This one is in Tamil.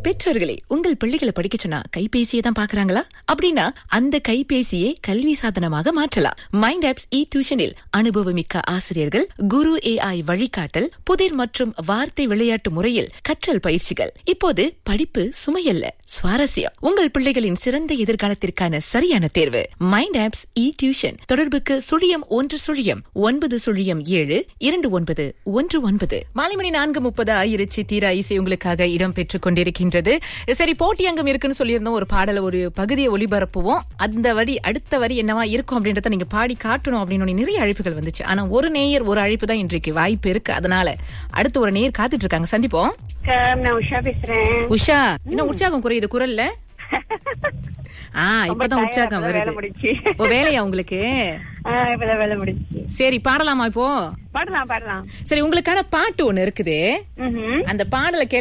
பெற்றோர்களே, உங்கள் பிள்ளைகளை படிக்க சொன்னா கைபேசியை தான் பாக்குறாங்களா? அப்படின்னா அந்த கைபேசியை கல்வி சாதனமாக மாற்றலாம். மைண்ட் ஆப்ஸ் டியூஷனில் அனுபவமிக்க ஆசிரியர்கள், குரு AI வழிகாட்டல், புதிர் மற்றும் வார்த்தை விளையாட்டு முறையில் கற்றல் பயிற்சிகள். இப்போது படிப்பு சுமையல்ல, சுவாரஸ்யம். உங்கள் பிள்ளைகளின் சிறந்த எதிர்காலத்திற்கான சரியான தேர்வு மைண்ட் ஆப்ஸ் டியூஷன். தொடர்புக்கு 01-907-2919. மாலை மணி 4:30 ஆயிருச்சு. தீரா இசை உங்களுக்காக இடம் பெற்றுக் கொண்டிருக்கின்றது. சரி, போட்டி அங்கம் இருக்குன்னு சொல்லியிருந்தோம். ஒரு பாடல ஒரு பகுதியை ஒளிபரப்புவோம். அந்த வரி அடுத்த வரி என்னவா இருக்கும் அப்படின்றத நீங்க பாடி காட்டணும் அப்படின்னு நிறைய அழைப்புகள் வந்துச்சு. ஆனா ஒரு நேயர் ஒரு அழைப்பு தான் இன்றைக்கு வாய்ப்பு இருக்கு. அதனால அடுத்து ஒரு நேயர் காத்துட்டு இருக்காங்க, சந்திப்போம். நான் உஷா பேசுறேன். உஷா, இன்னும் உற்சாகம் குறையுது குரல்ல. இப்பதான் உற்சாகம் வருது. வேலையா உங்களுக்கு? இப்பதான் வேலை முடிச்சு. சரி, பாடலாமா இப்போ? பாடலாம். சரி, உங்களுக்கான பாட்டு ஒண்ணு இருக்குது. அந்த பாடலை